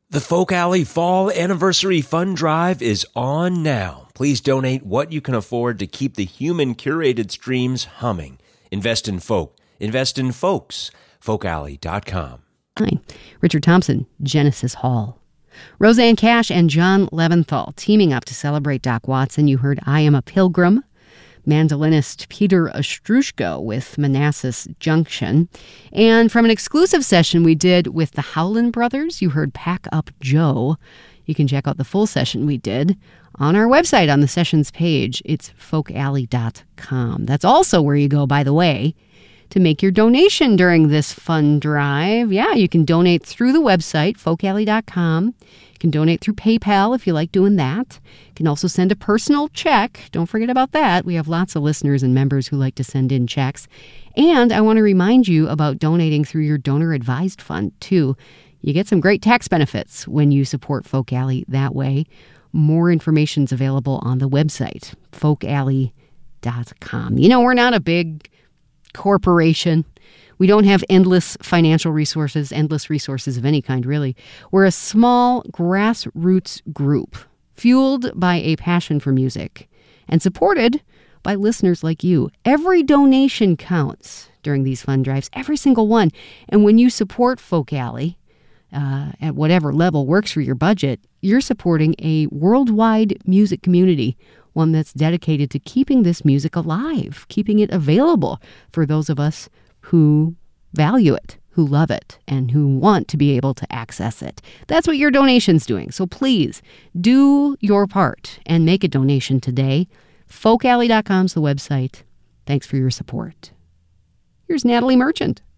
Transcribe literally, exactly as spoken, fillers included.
The Folk Alley Fall Anniversary Fund Drive is on now. Please donate what you can afford to keep the human-curated streams humming. Invest in folk. Invest in folks. folk alley dot com. Hi. Richard Thompson, Genesis Hall. Roseanne Cash and John Leventhal teaming up to celebrate Doc Watson. You heard I Am a Pilgrim. Mandolinist Peter Ostroushko with Manassas Junction. And from an exclusive session we did with the Howlin' Brothers, you heard Pack Up Joe. You can check out the full session we did on our website on the sessions page. It's folk alley dot com. That's also where you go, by the way, to make your donation during this fund drive. Yeah, you can donate through the website, folk alley dot com. You can donate through PayPal if you like doing that. You can also send a personal check. Don't forget about that. We have lots of listeners and members who like to send in checks. And I want to remind you about donating through your donor-advised fund, too. You get some great tax benefits when you support Folk Alley that way. More information's available on the website, folk alley dot com. You know, we're not a big corporation. We don't have endless financial resources, endless resources of any kind, really. We're a small grassroots group fueled by a passion for music and supported by listeners like you. Every donation counts during these fund drives, every single one. And when you support Folk Alley, uh, at whatever level works for your budget, you're supporting a worldwide music community, one that's dedicated to keeping this music alive, keeping it available for those of us who value it, who love it, and who want to be able to access it. That's what your donation's doing. So please do your part and make a donation today. folk alley dot com's the website. Thanks for your support. Here's Natalie Merchant.